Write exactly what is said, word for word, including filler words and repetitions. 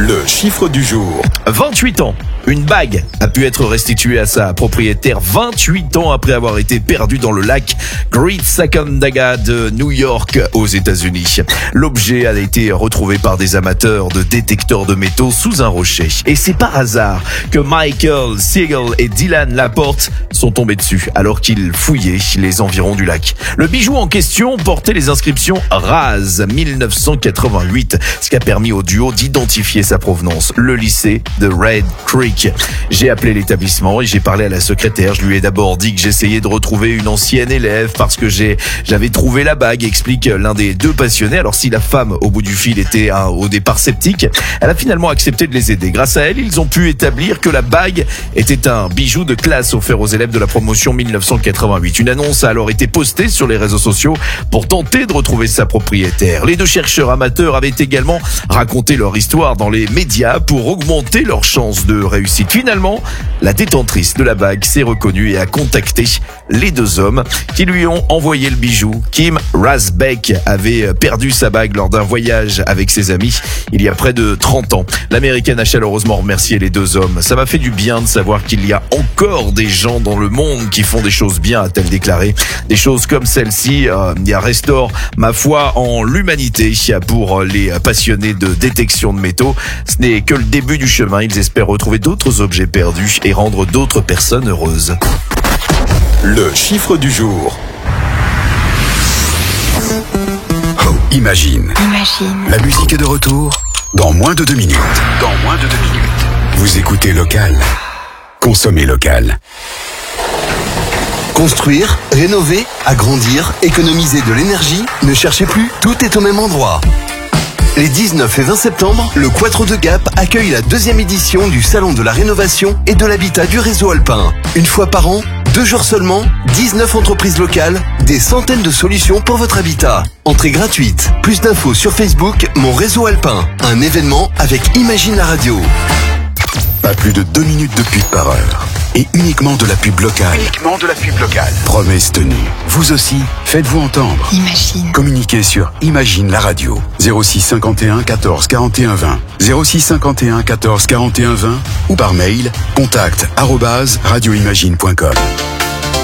Le chiffre du jour. vingt-huit ans. Une bague a pu être restituée à sa propriétaire vingt-huit ans après avoir été perdue dans le lac Great Sacandaga de New York aux États-Unis. L'objet a été retrouvé par des amateurs de détecteurs de métaux sous un rocher. Et c'est par hasard que Michael Siegel et Dylan Laporte sont tombés dessus alors qu'ils fouillaient les environs du lac. Le bijou en question portait les inscriptions Raz mille neuf cent quatre-vingt-huit, ce qui a permis au duo d'identifier sa provenance, le lycée de Red Creek. J'ai appelé l'établissement et j'ai parlé à la secrétaire. Je lui ai d'abord dit que j'essayais de retrouver une ancienne élève parce que j'ai, j'avais trouvé la bague, explique l'un des deux passionnés. Alors si la femme au bout du fil était hein, au départ sceptique, elle a finalement accepté de les aider. Grâce à elle, ils ont pu établir que la bague était un bijou de classe offert aux élèves de la promotion mille neuf cent quatre-vingt-huit. Une annonce a alors été postée sur les réseaux sociaux pour tenter de retrouver sa propriétaire. Les deux chercheurs amateurs avaient également raconté leur histoire dans les médias pour augmenter leurs chances de réussite. Finalement, la détentrice de la bague s'est reconnue et a contacté les deux hommes qui lui ont envoyé le bijou. Kim Rasbeck avait perdu sa bague lors d'un voyage avec ses amis il y a près de trente ans. L'américaine a chaleureusement remercié les deux hommes. Ça m'a fait du bien de savoir qu'il y a encore des gens dans le monde qui font des choses bien, a-t-elle déclaré. Des choses comme celle-ci, euh, il y a restaure ma foi en l'humanité pour les passionnés de détection de métaux. Ce n'est que le début du chemin. Ils espèrent retrouver d'autres objets perdus et rendre d'autres personnes heureuses. Le chiffre du jour. Oh, Imagine. Imagine. La musique est de retour dans moins de deux minutes. Dans moins de deux minutes. Vous écoutez Local. Consommez local. Construire, rénover, agrandir, économiser de l'énergie, ne cherchez plus, tout est au même endroit. Les dix-neuf et vingt septembre, le Quattro de Gap accueille la deuxième édition du Salon de la rénovation et de l'habitat du réseau alpin. Une fois par an, deux jours seulement, dix-neuf entreprises locales, des centaines de solutions pour votre habitat. Entrée gratuite. Plus d'infos sur Facebook, Mon Réseau Alpin. Un événement avec Imagine la radio. Pas plus de deux minutes de pub par heure. Et uniquement de la pub locale. Uniquement de la pub locale. Promesse tenue. Vous aussi, faites-vous entendre. Imagine. Communiquez sur Imagine la radio. zéro six cinquante et un quatorze quarante et un vingt. zéro six cinquante et un quatorze quarante et un vingt. Ou par mail, contact arobase radioimagine point com.